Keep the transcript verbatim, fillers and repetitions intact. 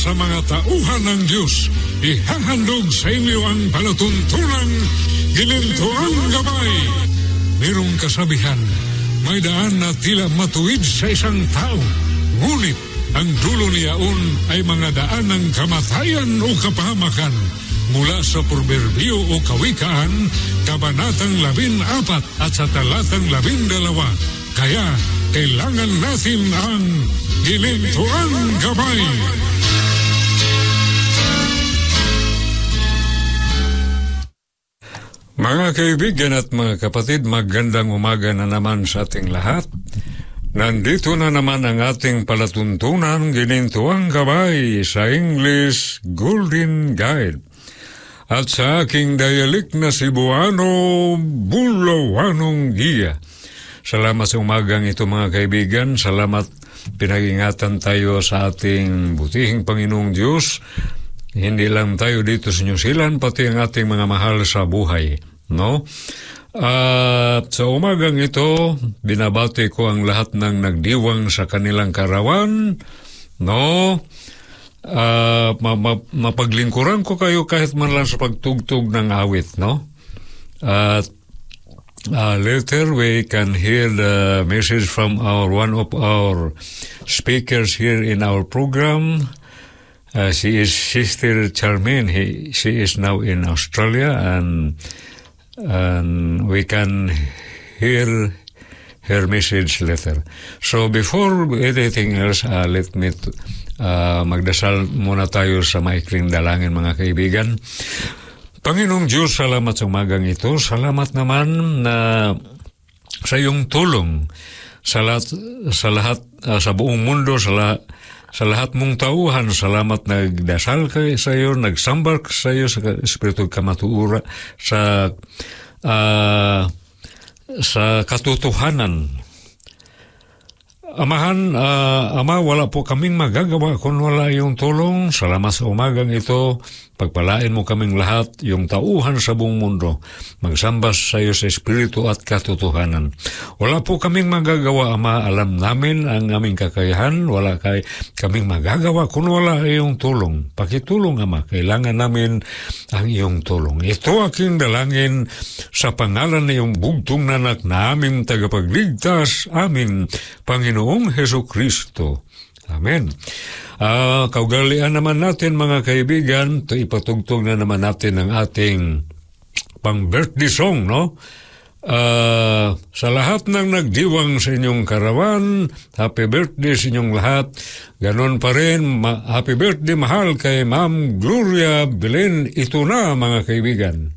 sa mga tauhan ng Diyos, ihahandog sa inyo ang palatuntunan Ginintuang Gabay. Merong kasabihan, may daan na tila matuwid sa isang tao, ngunit ang dulo niyaon ay mga daan ng kamatayan o kapahamakan. Mula sa Proverbio o Kawikaan, Kabanatang labing apat at sa talatang labing dalawa. Kaya, kailangan natin ang Ginintuang Gabay. Mga kaibigan at mga kapatid, magandang umaga na naman sa ating lahat. Nandito na naman ang ating palatuntunan, Ginintuang Gabay, sa English Golden Guide. At sa aking dialect na Cebuano, Bulawanong Giya. Salamat sa umagang ito mga kaibigan. Salamat pinag-ingatan tayo sa ating butihing Panginoong Diyos. Hindi lang tayo dito sa New Zealand, pati ang ating mga mahal sa buhay. No? At sa umagang ito, binabati ko ang lahat ng nagdiwang sa kanilang karawan. No? Uh, ma- ma- mapaglingkuran ko kayo kahit man lang sa pagtugtog ng awit, no? At uh, later we can hear the message from our one of our speakers here in our program. Uh, she is Sister Charmaine. He, she is now in Australia, and and we can hear her message later. So before anything else, uh, let me t- uh, magdasal muna tayo sa maikling dalangin mga kaibigan. Panginoong Diyos, salamat sa umagang ito. Salamat naman na sa iyong tulong sa lahat, sa, lahat, uh, sa buong mundo, sa, la, sa lahat mong tauhan. Salamat nagdasal kayo sa iyo, nagsambal sa iyo sa Espiritu Kamatuura, sa uh, sa katotohanan. Amahan, uh, Ama, wala po kaming magagawa kung wala iyong tulong. Salamat sa umagang ito. Pagpalain mo kaming lahat, yung tauhan sa buong mundo. Magsambas sa iyo sa Espiritu at katotohanan. Wala po kaming magagawa, Ama. Alam namin ang aming kakayahan. Wala kay kaming magagawa kung wala iyong tulong. Pakitulong, Ama. Kailangan namin ang iyong tulong. Ito aking dalangin sa pangalan na iyong bugtong na anak na aming tagapagligtas, aming Panginoong Hesus Kristo. Amen. Uh, kaugalian naman natin mga kaibigan, ito ipatugtog na naman natin ang ating pang-birthday song, no? Uh, sa lahat ng nagdiwang sa inyong karawan, happy birthday sa inyong lahat. Ganon pa rin, ma- happy birthday mahal kay Ma'am Gloria Belen. Ito na mga kaibigan.